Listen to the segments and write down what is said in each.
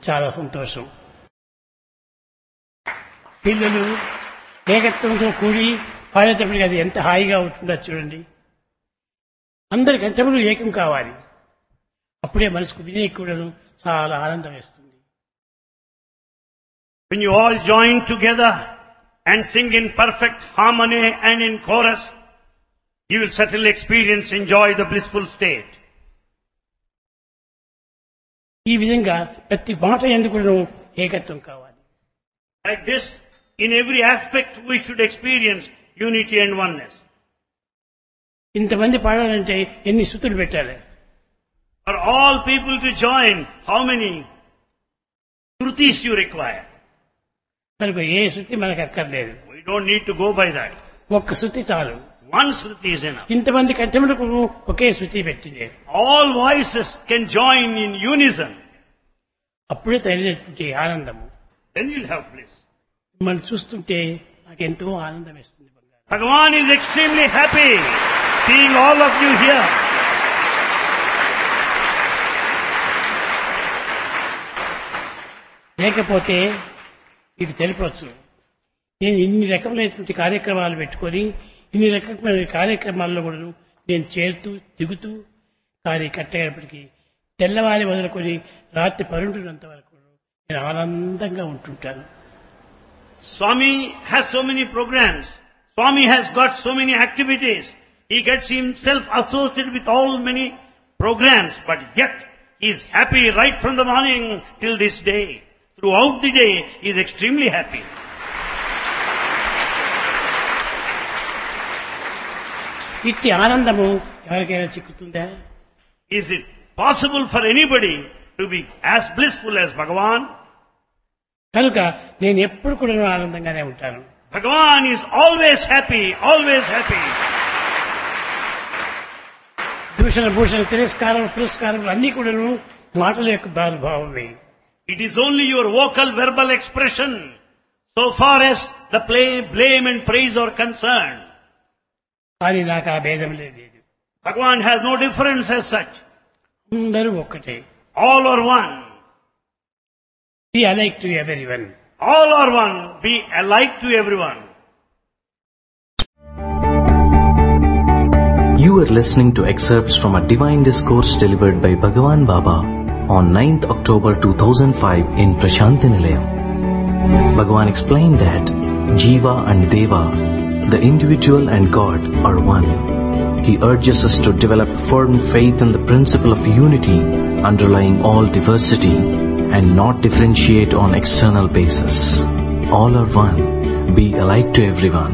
చాలా సంతోషం. పిల్లలు ఏకత్వంతో కూడి పాడేటప్పటికి అది ఎంత హాయిగా ఉంటుందో చూడండి. అందరి కంఠములు ఏకం కావాలి. అప్పుడే మనసుకు వినే కూడాను చాలా ఆనందం వేస్తుంది. When you all join together and sing in perfect harmony and in chorus, you will certainly enjoy the blissful state. ఈ విధంగా ప్రతి మాట ఎందుకు ఏకత్వం కావాలి. Like this, in every aspect we should experience unity and oneness. ఇంతమంది పాడాలంటే ఎన్ని శృతులు పెట్టాలి? For all people to join, how many shrutis you require? కనుక ఏ శృతి మనకు అక్కర్లేదు. We don't need to go by that. ఒక్క శృతి చాలు. One shruti is enough. ఇంతమంది కంఠములకు ఒకే శృతి పెట్టింది. All voices can join in unison. అప్పుడే తగినటువంటి ఆనందము. Then you'll have bliss. మిమ్మల్ని చూస్తుంటే నాకు ఎంతో ఆనందం వేస్తుంది. Bhagavan is extremely happy seeing all of you here. లేకపోతే మీకు తెలిపవచ్చు, నేను ఇన్ని రకములైనటువంటి కార్యక్రమాలు పెట్టుకొని ఇన్ని రకమైన కార్యక్రమాల్లో కూడా నేను చేరుతూ దిగుతూ కానీ కట్టేటప్పటికీ తెల్లవారి మొదలుకొని రాత్రి 12 వరకు నేను ఆనందంగా ఉంటుంటాను. Swami has so many programs. Swami has got so many activities. He gets himself associated with all many programs, but yet he is happy right from the morning till this day. Throughout the day, he is extremely happy. ఇట్టి ఆనందము ఎవరికైనా చిక్కుతుందా? Is it possible for anybody to be as blissful as Bhagavan? కనుక నేను ఎప్పుడు కూడా ఆనందంగానే ఉంటాను. Bhagavan is always happy, always happy. దూషణ భూషణ తిరస్కారం పురస్కారం అన్నీ కూడా మాటల యొక్క భావమే. It is only your vocal verbal expression so far as the blame and praise are concerned. కానీ నాకు ఆ భేదం లేదు. Bhagavan has no difference as such. అందరూ ఒక్కటే. All are one. Be alike to everyone. All are one. Be alike to everyone. You are listening to excerpts from a divine discourse delivered by Bhagavan Baba on 9th October 2005 in Prashanti Nilayam. Bhagavan explained that Jiva and Deva, the individual and God, are one. He urges us to develop firm faith in the principle of unity underlying all diversity and not differentiate on external basis. All are one. Be alike to everyone.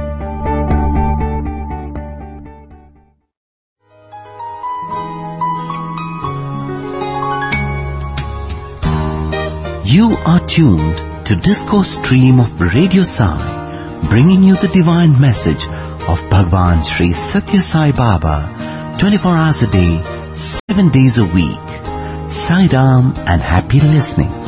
You are tuned to Discourse Stream of Radio Sai, bringing you the divine message of Bhagavan Sri Satya Sai Baba, 24 hours a day, 7 days a week. Sai Ram and happy listening.